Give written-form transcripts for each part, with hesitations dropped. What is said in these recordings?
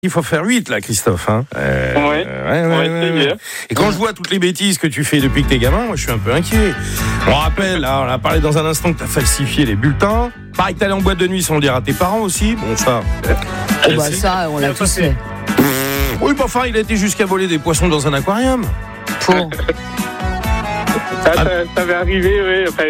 Il faut faire 8 là, Christophe. Hein. Ouais. Et quand je vois toutes les bêtises que tu fais depuis que t'es gamin, moi je suis un peu inquiet. On rappelle, là, on a parlé dans un instant que t'as falsifié les bulletins. Pareil que t'allais en boîte de nuit sans le dire à tes parents aussi. Bon, ça. Oh bah ça, on l'a tous fait. Oui, bah enfin, il a été jusqu'à voler des poissons dans un aquarium. Pour... Ça avait arrivé, oui. Enfin,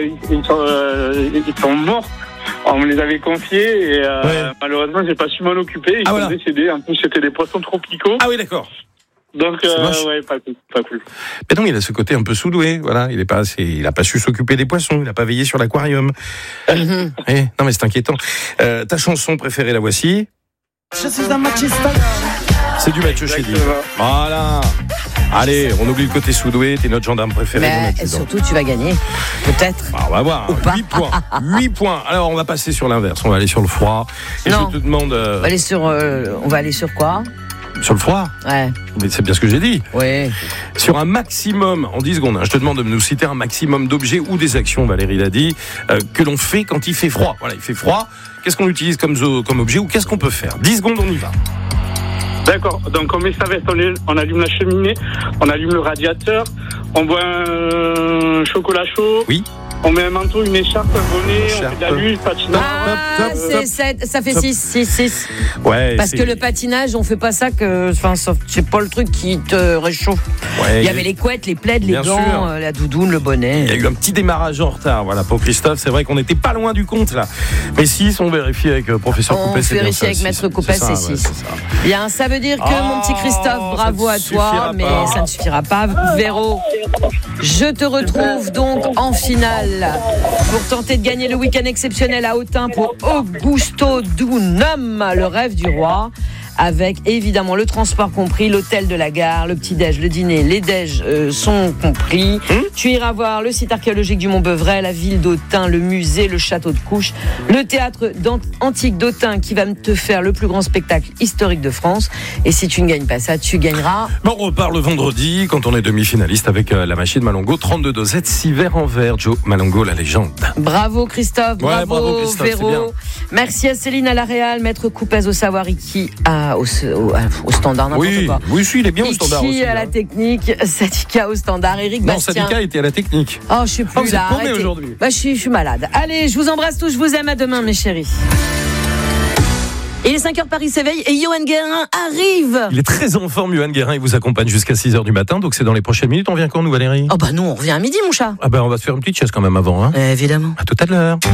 ils sont morts. On me les avait confiés et malheureusement, j'ai pas su m'en occuper. Ils sont décédés. En plus, c'était des poissons tropicaux. Ah oui, d'accord. Donc, ouais, pas cool. Mais non, il a ce côté un peu sous-doué. Voilà, il a pas su s'occuper des poissons. Il a pas veillé sur l'aquarium. Non, mais c'est inquiétant. Ta chanson préférée, la voici. Je suis un machista. C'est du Mathieu Chédid. Voilà. Allez, on oublie le côté sous-doué, t'es notre gendarme préféré. Mais surtout, tu vas gagner. Peut-être. On va voir. 8 points. 8 points. Alors, on va passer sur l'inverse. On va aller sur le froid. Et non. Je te demande. On va aller sur quoi ? Sur le froid ? Ouais. Mais c'est bien ce que j'ai dit. Oui. Sur un maximum, en 10 secondes, je te demande de nous citer un maximum d'objets ou des actions, Valérie l'a dit, que l'on fait quand il fait froid. Voilà, il fait froid. Qu'est-ce qu'on utilise comme objet ou qu'est-ce qu'on peut faire ? 10 secondes, on y va. D'accord, donc on met sa veste, on allume la cheminée, on allume le radiateur, on boit un chocolat chaud. Oui. On met un manteau, une écharpe, un bonnet, on fait de la luge, patinage. Ça fait 6. Ouais. Parce que le patinage, on fait pas ça c'est pas le truc qui te réchauffe. Ouais, il y avait les couettes, les plaids, les gants, la doudoune, le bonnet. Il y a eu un petit démarrage en retard, voilà, pour Christophe. C'est vrai qu'on n'était pas loin du compte, là. Mais 6, on vérifie avec professeur Coupet. On vérifie avec maître Coupet, c'est 6. Bien, ça veut dire que mon petit Christophe, bravo à toi, mais ça ne suffira pas. Véro, je te retrouve donc en finale pour tenter de gagner le week-end exceptionnel à Autun pour Augusto Dunum, le rêve du roi, avec évidemment le transport compris, l'hôtel de la gare, le petit-déj, le dîner, les déj sont compris. Tu iras voir le site archéologique du Mont-Beuvray, la ville d'Autun, le musée, le château de Couches, le théâtre antique d'Autun qui va te faire le plus grand spectacle historique de France. Et si tu ne gagnes pas ça, tu gagneras... Bon, on repart le vendredi quand on est demi-finaliste avec la machine Malongo, 32 dosettes, 6 verres en verre. Joe Malongo, la légende. Bravo Christophe, bravo Christophe, Véro. Merci à Céline à la Réal, maître Coupez au savoir, Iki au standard, n'importe quoi. Oui, il est bien au standard aussi. Iki à la technique, Sadika au standard, Eric Bastien. Non, Sadika était à la technique. Oh, je suis plus là, arrêtez. Aujourd'hui. Je suis malade. Allez, je vous embrasse tous, je vous aime, à demain mes chéris. Il est 5h, Paris s'éveille et Johan Guérin arrive. Il est très en forme, Johan Guérin, il vous accompagne jusqu'à 6h du matin, donc c'est dans les prochaines minutes. On vient quand nous, Valérie ? Oh bah nous, on revient à midi, mon chat. Ah bah on va se faire une petite chaise quand même avant. Hein. Évidemment. À tout à l'heure.